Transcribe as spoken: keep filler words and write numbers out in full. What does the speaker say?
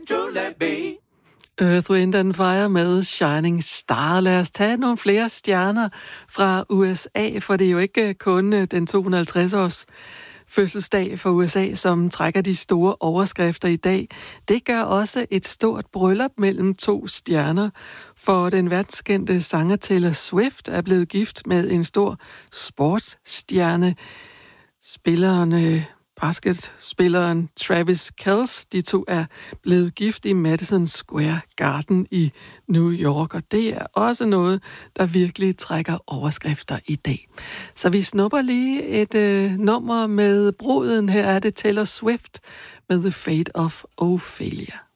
Earth, Wind and Fire med Shining Star. Lad os tage nogle flere stjerner fra U S A, for det er jo ikke kun den to hundrede og halvtreds års fødselsdag for U S A, som trækker de store overskrifter i dag. Det gør også et stort bryllup mellem to stjerner, for den verdenskendte sanger Taylor Swift er blevet gift med en stor sportsstjerne. Spilleren, basketspilleren Travis Kelce, de to er blevet gift i Madison Square Garden i New York, og det er også noget, der virkelig trækker overskrifter i dag. Så vi snupper lige et øh, nummer med bruden. Her er det Taylor Swift med The Fate of Ophelia.